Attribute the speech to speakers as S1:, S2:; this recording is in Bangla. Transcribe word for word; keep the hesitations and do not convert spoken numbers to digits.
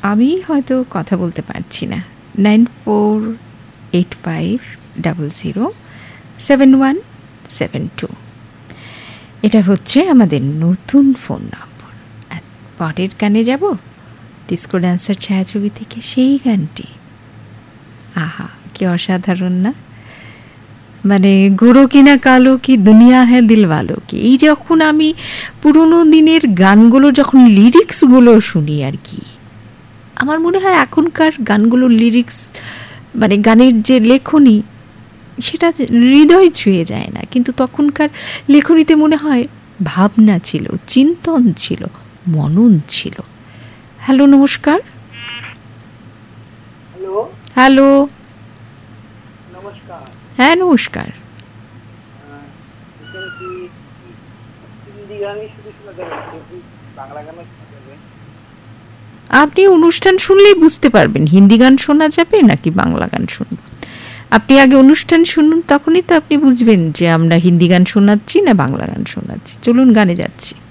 S1: আমি হয়তো কথা বলতে পারছি না। Nine four eight five double zero seven one seven two, এটা হচ্ছে আমাদের নতুন ফোন নম্বর। আর পরের গানে যাব, ডিস্কো ডান্সার ছায়াছবি থেকে সেই গানটি। আহা, কি অসাধারণ না? মানে গোরো কিনা কালো কি দুনিয়া হ্যাঁ দিলওয়ালো কি। এই যখন আমি পুরোনো দিনের গানগুলো যখন লিরিক্সগুলো শুনি আর কি, আমার মনে হয় এখনকার গানগুলোর লিরিক্স মানে গানের যে লেখনী সেটা হৃদয় ছুঁয়ে যায় না, কিন্তু তখনকার লেখনীতে মনে হয় ভাবনা ছিল, চিন্তন ছিল, মনন ছিল। হ্যালো, নমস্কার।
S2: হ্যালো
S1: হ্যালো,
S2: নমস্কার।
S1: হ্যাঁ নমস্কার।
S2: হিন্দি গানই শুধু শোনা যাবে, বাংলা গানও শোনা যাবে?
S1: আপনি অনুষ্ঠান শুনলেই বুঝতে পারবেন হিন্দি গান শোনা যাবে নাকি বাংলা গান শুনবেন। আপনি আগে অনুষ্ঠান শুনুন, তখনই তো আপনি বুঝবেন যে আমরা হিন্দি গান শোনাচ্ছি না বাংলা গান শোনাচ্ছি। চলুন গানে যাচ্ছি।